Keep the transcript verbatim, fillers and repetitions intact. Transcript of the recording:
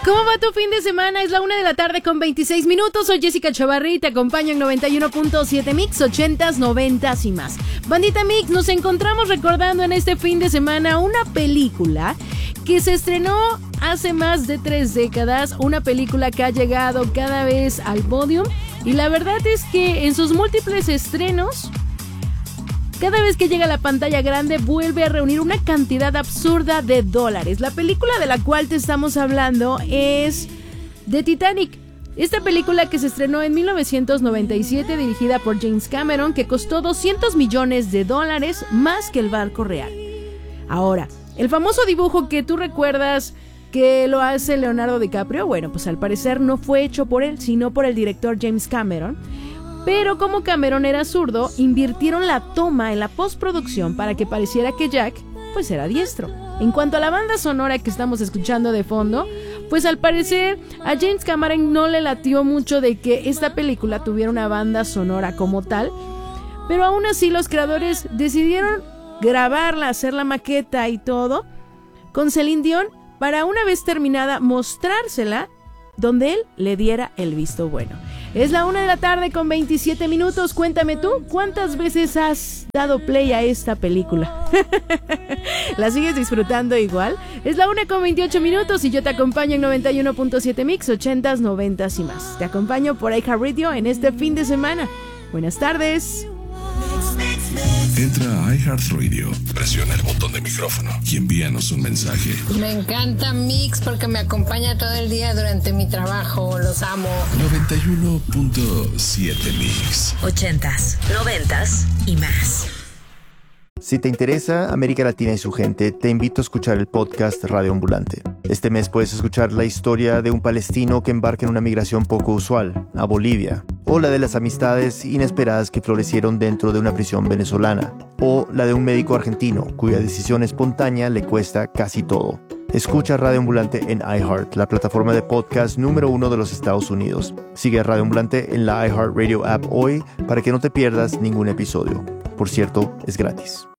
¿Cómo va tu fin de semana? Es la una de la tarde con veintiséis minutos. Soy Jessica Chavarri y te acompaño en noventa y uno punto siete Mix, ochentas, noventas y más. Bandita Mix, nos encontramos recordando en este fin de semana una película que se estrenó hace más de tres décadas. Una película que ha llegado cada vez al podium. Y la verdad es que en sus múltiples estrenos, cada vez que llega a la pantalla grande vuelve a reunir una cantidad absurda de dólares. La película de la cual te estamos hablando es The Titanic. Esta película que se estrenó en mil novecientos noventa y siete, dirigida por James Cameron, que costó doscientos millones de dólares más que el barco real. Ahora, el famoso dibujo que tú recuerdas que lo hace Leonardo DiCaprio, bueno, pues al parecer no fue hecho por él, sino por el director James Cameron. Pero como Cameron era zurdo, invirtieron la toma en la postproducción para que pareciera que Jack, pues era diestro. En cuanto a la banda sonora que estamos escuchando de fondo, pues al parecer a James Cameron no le latió mucho de que esta película tuviera una banda sonora como tal, pero aún así los creadores decidieron grabarla, hacer la maqueta y todo, con Celine Dion, para una vez terminada mostrársela donde él le diera el visto bueno. Es la una de la tarde con veintisiete minutos. Cuéntame tú, ¿cuántas veces has dado play a esta película? ¿La sigues disfrutando igual? Es la una con veintiocho minutos y yo te acompaño en noventa y uno punto siete Mix, ochentas, noventas y más. Te acompaño por iHeartRadio en este fin de semana. Buenas tardes. Entra a iHeartRadio, presiona el botón de micrófono y envíanos un mensaje. Me encanta Mix porque me acompaña todo el día durante mi trabajo. Los amo. noventa y uno punto siete Mix. Ochentas, noventas y más. Si te interesa América Latina y su gente, te invito a escuchar el podcast Radio Ambulante. Este mes puedes escuchar la historia de un palestino que embarca en una migración poco usual, a Bolivia, o la de las amistades inesperadas que florecieron dentro de una prisión venezolana, o la de un médico argentino cuya decisión espontánea le cuesta casi todo. Escucha Radio Ambulante en iHeart, la plataforma de podcast número uno de los Estados Unidos. Sigue a Radio Ambulante en la iHeartRadio app hoy para que no te pierdas ningún episodio. Por cierto, es gratis.